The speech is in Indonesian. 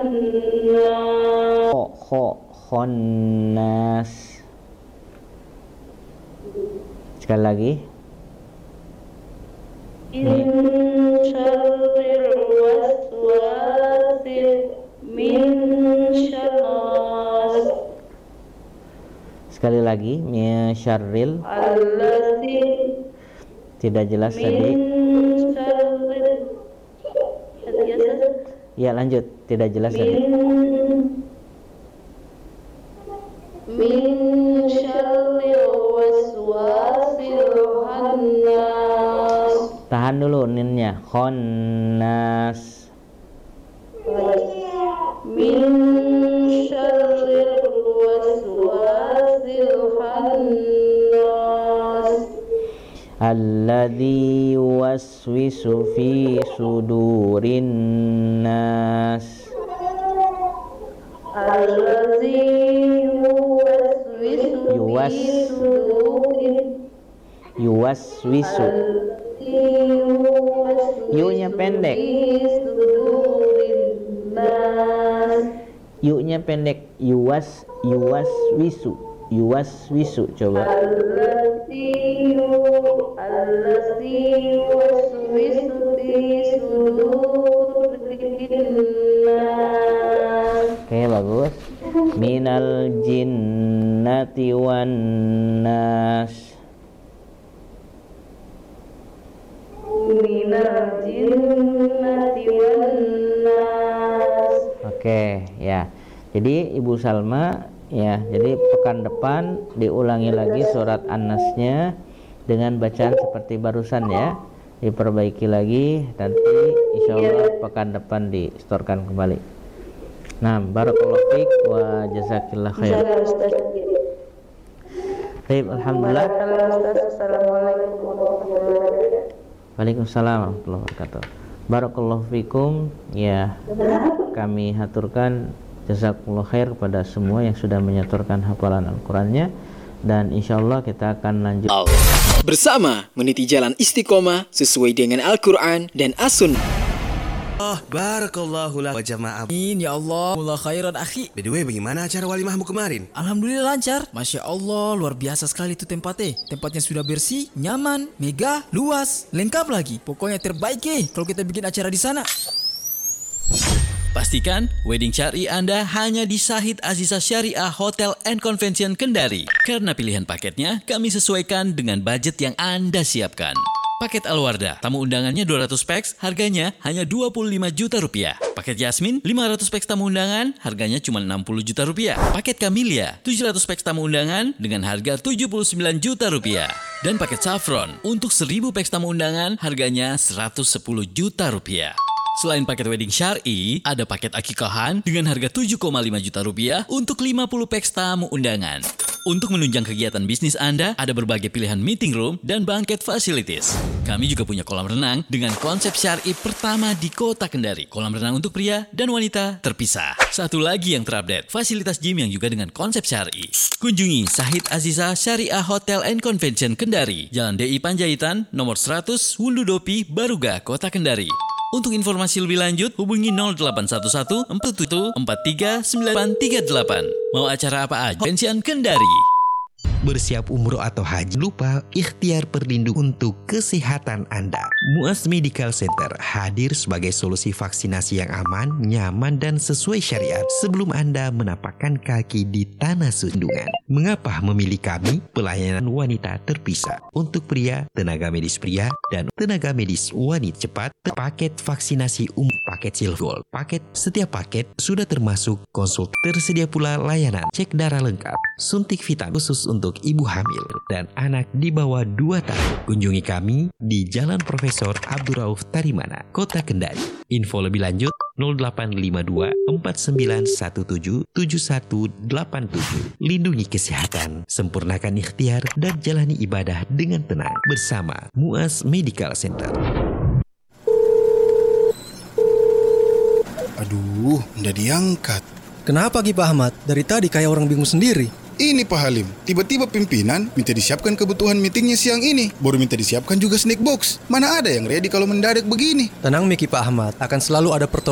Khonnas. Sekali lagi. Min syarril waswasil minsyarras. Sekali lagi, min syarril. Allazi. Tidak jelas tadi. Min syarril. Ya, lanjut. Tidak jelas tadi. Min syarril waswasil khannas. Tahan dulu ninnya. Khonnas. Min syarril waswasil khannas. Alladzi yuwaswisu fi sudurin nas. Allazi yuwaswisu Yuwaswisu. Yu-nya pendek. Yu-nya pendek. Yuwaswisu. Yuwaswisu. Coba. Allazi yuwaswisu fi sudurin nas. Oke, bagus. Minal jinnati wan nas. Minal jinnati wan nas. Oke, ya. Jadi Ibu Salma, ya. Jadi pekan depan diulangi lagi surat An-Nasnya dengan bacaan seperti barusan ya. Diperbaiki lagi, nanti insya Allah pekan depan distorkan kembali. Nah, barakallahu fiik wa jazakillah khair. Baik, alhamdulillah. Assalamualaikum warahmatullahi wabarakatuh. Waalaikumsalam warahmatullahi wabarakatuh. Barakallahu fikum. Ya, kami haturkan jazakumullah khair kepada semua yang sudah menyetorkan hafalan Al-Qur'annya, dan insyaallah kita akan lanjut bersama meniti jalan istiqomah sesuai dengan Al-Qur'an dan As-Sunnah. Barakallahu lah wa jamaah. Amin ya Allah, mullah khairan akhi. By the way, bagaimana acara walimahmu kemarin? Alhamdulillah lancar. Masya Allah, luar biasa sekali itu tempatnya. Tempatnya sudah bersih, nyaman, megah, luas, lengkap lagi. Pokoknya terbaik kalau kita bikin acara di sana. Pastikan wedding syari Anda hanya di Syahid Aziza Syariah Hotel and Convention Kendari. Karena pilihan paketnya kami sesuaikan dengan budget yang Anda siapkan. Paket Al-Wardah, tamu undangannya 200 peks, harganya hanya 25 juta rupiah. Paket Yasmin, 500 peks tamu undangan, harganya cuma 60 juta rupiah. Paket Camellia, 700 peks tamu undangan dengan harga 79 juta rupiah. Dan paket Saffron, untuk 1000 peks tamu undangan, harganya 110 juta rupiah. Selain paket wedding syar'i, ada paket akikahan dengan harga 7,5 juta rupiah untuk 50 peks tamu undangan. Untuk menunjang kegiatan bisnis Anda, ada berbagai pilihan meeting room dan banquet facilities. Kami juga punya kolam renang dengan konsep syar'i pertama di Kota Kendari. Kolam renang untuk pria dan wanita terpisah. Satu lagi yang terupdate, fasilitas gym yang juga dengan konsep syar'i. Kunjungi Syahid Aziza Syariah Hotel and Convention Kendari, Jalan DI Panjaitan, nomor 100, Wundudopi, Baruga, Kota Kendari. Untuk informasi lebih lanjut, hubungi 0811 47 43 9838. Mau acara apa aja? Pensian Kendari. Bersiap umroh atau haji, lupa ikhtiar perlindung untuk kesehatan Anda. Muaz Medical Center hadir sebagai solusi vaksinasi yang aman, nyaman, dan sesuai syariat sebelum Anda menapakkan kaki di tanah sundungan. Mengapa memilih kami? Pelayanan wanita terpisah. Untuk pria, tenaga medis pria, dan tenaga medis wanita cepat. Paket vaksinasi paket silver, paket setiap paket sudah termasuk konsul. Tersedia pula layanan cek darah lengkap, suntik vitamin khusus untuk ibu hamil dan anak di bawah 2 tahun. Kunjungi kami di Jalan Profesor Abdurrauf Tarimana, Kota Kendari. Info lebih lanjut 0852 4917 7187. Lindungi kesehatan, sempurnakan ikhtiar, dan jalani ibadah dengan tenang bersama Muaz Medical Center. Aduh, nggak diangkat. Kenapa Ki Pak Ahmad? Dari tadi kayak orang bingung sendiri. Ini Pak Halim, tiba-tiba pimpinan minta disiapkan kebutuhan meetingnya siang ini. Baru minta disiapkan juga snack box. Mana ada yang ready kalau mendadak begini? Tenang Ki Pak Ahmad, akan selalu ada pertolongan